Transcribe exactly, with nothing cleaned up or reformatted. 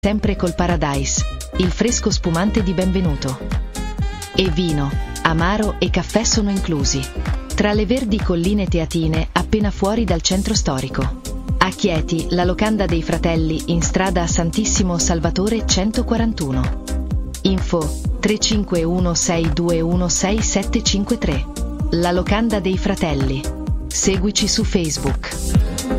Sempre col Paradise, il fresco spumante di benvenuto. E vino, amaro e caffè sono inclusi. Tra le verdi colline teatine appena fuori dal centro storico. A Chieti, la locanda dei Fratelli in strada a Santissimo Salvatore centoquarantuno. Info tre cinque uno sei due uno sei sette cinque tre. La locanda dei Fratelli. Seguici su Facebook.